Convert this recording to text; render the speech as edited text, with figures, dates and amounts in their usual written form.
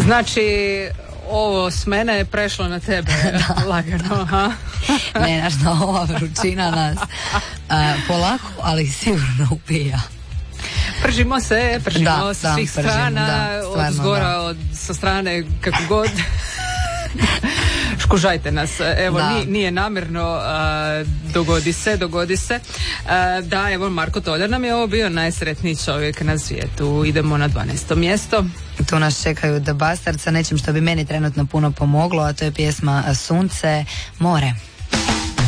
Znači, ovo s mene je prešlo na tebe lagano, aha. Ne, znaš da ova vrućina nas polako, ali sigurno upija. Pržimo se sa svih strana, od zgora, sa strane kako god. Škužajte nas, evo, nije namjerno, dogodi se. Da, evo, Marko Toljar nam je ovo bio najsretniji čovjek na svijetu. Idemo na 12. mjesto. Tu nas čekaju The Bastards sa nečim što bi meni trenutno puno pomoglo, a to je pjesma Sunce, more.